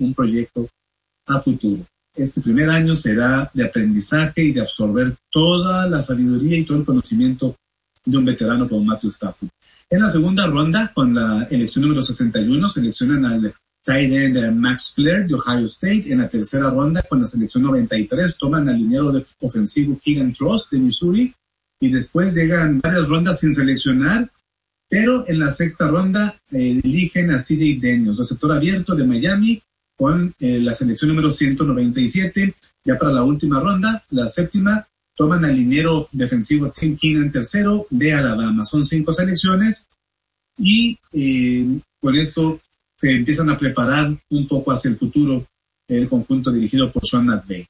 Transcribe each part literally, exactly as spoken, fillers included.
un proyecto a futuro. Este primer año será de aprendizaje y de absorber toda la sabiduría y todo el conocimiento de un veterano como Matthew Stafford. En la segunda ronda, con la elección número sesenta y uno, seleccionan al tight end Max Blair de Ohio State. En la tercera ronda, con la selección noventa y tres, toman al liniero ofensivo Keegan Truss de Missouri. Y después llegan varias rondas sin seleccionar, pero en la sexta ronda eh, eligen a C J Daniels, receptor abierto de Miami, con eh, la selección número ciento noventa y siete. Ya para la última ronda, la séptima, toman al liniero defensivo Tim Keenan tercero de Alabama. Son cinco selecciones y eh, con esto se empiezan a preparar un poco hacia el futuro el conjunto dirigido por Sean McVay.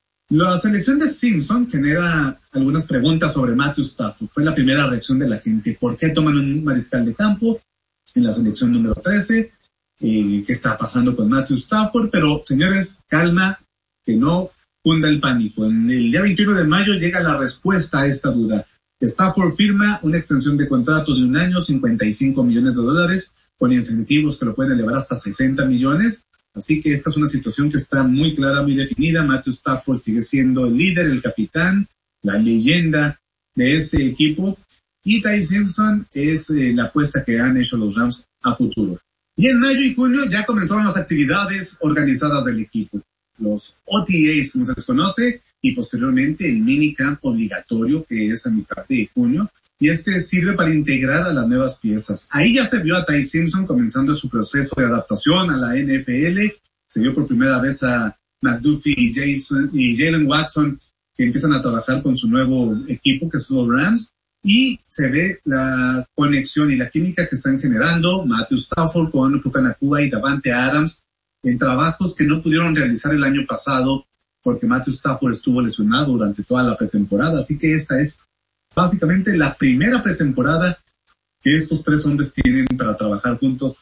La selección de Simpson genera algunas preguntas sobre Matthew Stafford. Fue la primera reacción de la gente. ¿Por qué toman un mariscal de campo en la selección número trece? Eh, ¿Qué está pasando con Matthew Stafford? Pero, señores, calma, que no cunda el pánico. En el día veintiuno de mayo llega la respuesta a esta duda. Stafford firma una extensión de contrato de un año, cincuenta y cinco millones de dólares, con incentivos que lo pueden elevar hasta sesenta millones. Así que esta es una situación que está muy clara, muy definida. Matthew Stafford sigue siendo el líder, el capitán, la leyenda de este equipo. Y Ty Simpson es eh, la apuesta que han hecho los Rams a futuro. Y en mayo y junio ya comenzaron las actividades organizadas del equipo. Los O T As, como se les conoce, y posteriormente el minicamp obligatorio, que es a mitad de junio. Y este sirve para integrar a las nuevas piezas. Ahí ya se vio a Ty Simpson comenzando su proceso de adaptación a la N F L. Se vio por primera vez a McDuffie y Jason y Jalen Watson, que empiezan a trabajar con su nuevo equipo, que son los Rams. Y se ve la conexión y la química que están generando Matthew Stafford con Puka Nacua y Davante Adams en trabajos que no pudieron realizar el año pasado porque Matthew Stafford estuvo lesionado durante toda la pretemporada. Así que esta es básicamente la primera pretemporada que estos tres hombres tienen para trabajar juntos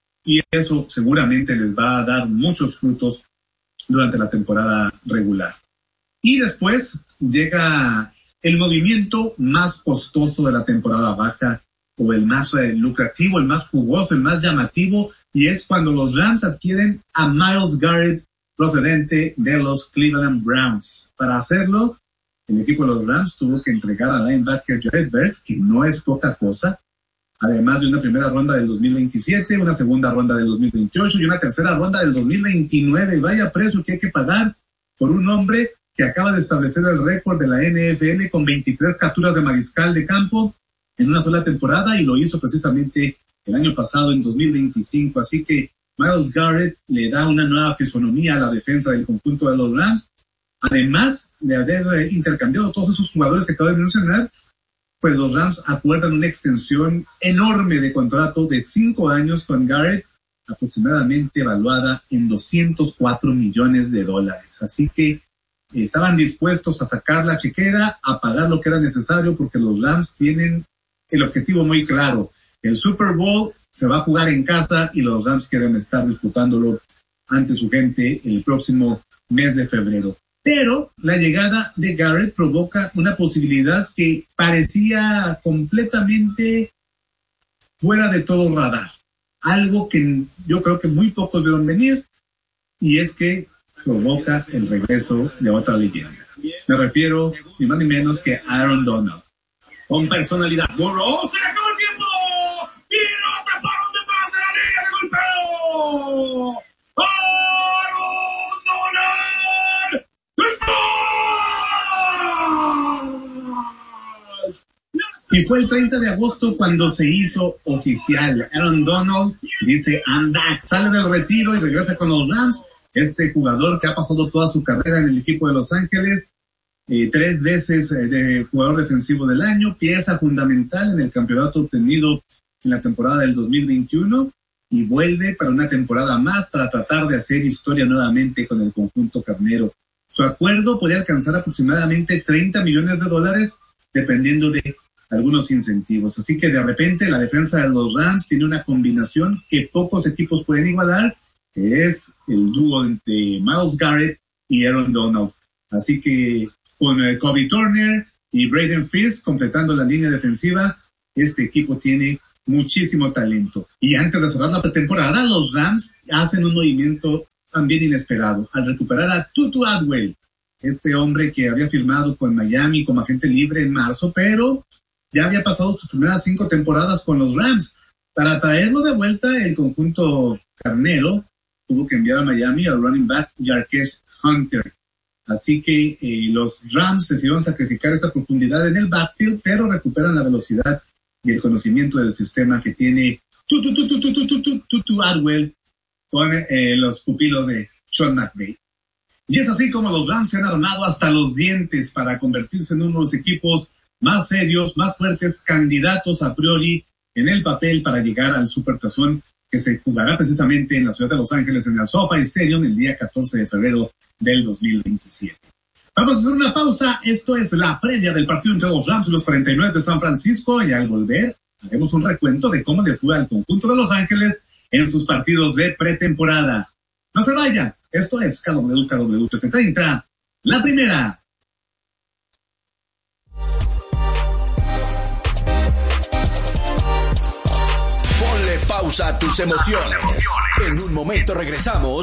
y eso seguramente les va a dar muchos frutos durante la temporada regular. Y después llega el movimiento más costoso de la temporada baja o el más eh, lucrativo, el más jugoso, el más llamativo, y es cuando los Rams adquieren a Myles Garrett procedente de los Cleveland Browns. Para hacerlo, el equipo de los Rams tuvo que entregar al linebacker Jared Verse, que no es poca cosa, además de una primera ronda del dos mil veintisiete, una segunda ronda del dos mil veintiocho y una tercera ronda del dos mil veintinueve. Vaya precio que hay que pagar por un hombre que acaba de establecer el récord de la N F L con veintitrés capturas de mariscal de campo en una sola temporada y lo hizo precisamente el año pasado en dos mil veinticinco. Así que Myles Garrett le da una nueva fisonomía a la defensa del conjunto de los Rams. Además de haber intercambiado todos esos jugadores que acabo de mencionar, pues los Rams acuerdan una extensión enorme de contrato de cinco años con Garrett, aproximadamente evaluada en doscientos cuatro millones de dólares. Así que estaban dispuestos a sacar la chequera, a pagar lo que era necesario, porque los Rams tienen el objetivo muy claro. El Super Bowl se va a jugar en casa y los Rams quieren estar disputándolo ante su gente el próximo mes de febrero. Pero la llegada de Garrett provoca una posibilidad que parecía completamente fuera de todo radar. Algo que yo creo que muy pocos vieron venir, y es que provoca el regreso de otra leyenda. Me refiero ni más ni menos que Aaron Donald. Con personalidad. ¡Oh, se acabó el tiempo! ¡Y lo atraparon detrás de la línea de golpeo! ¡Aaron Donald! Y fue el treinta de agosto cuando se hizo oficial. Aaron Donald dice, I'm back, sale del retiro y regresa con los Rams. Este jugador que ha pasado toda su carrera en el equipo de Los Ángeles, eh, tres veces eh, de jugador defensivo del año, pieza fundamental en el campeonato obtenido en la temporada del dos mil veintiuno, y vuelve para una temporada más para tratar de hacer historia nuevamente con el conjunto carnero. Su acuerdo podría alcanzar aproximadamente treinta millones de dólares, dependiendo de algunos incentivos. Así que de repente la defensa de los Rams tiene una combinación que pocos equipos pueden igualar, que es el dúo entre Myles Garrett y Aaron Donald. Así que con eh, Kobe Turner y Braden Fields completando la línea defensiva, este equipo tiene muchísimo talento. Y antes de cerrar la pretemporada, los Rams hacen un movimiento también inesperado, al recuperar a Tutu Atwell, este hombre que había firmado con Miami como agente libre en marzo, pero ya había pasado sus primeras cinco temporadas con los Rams. Para traerlo de vuelta, el conjunto carnero tuvo que enviar a Miami al running back Jarquez Hunter. Así que eh, los Rams decidieron sacrificar esa profundidad en el backfield, pero recuperan la velocidad y el conocimiento del sistema que tiene Tutu Tutu Tutu Tutu Tutu Atwell con eh, los pupilos de Sean McVay. Y es así como los Rams se han armado hasta los dientes para convertirse en uno de los equipos más serios, más fuertes, candidatos a priori en el papel para llegar al Supertazón que se jugará precisamente en la ciudad de Los Ángeles en el SoFi Stadium el día catorce de febrero del dos mil veintisiete. Vamos a hacer una pausa. Esto es la previa del partido entre los Rams y los cuarenta y nueve de San Francisco, y al volver haremos un recuento de cómo le fue al conjunto de Los Ángeles en sus partidos de pretemporada. No se vayan, esto es K W K W trescientos treinta, la primera. Ponle pausa a tus emociones. En un momento regresamos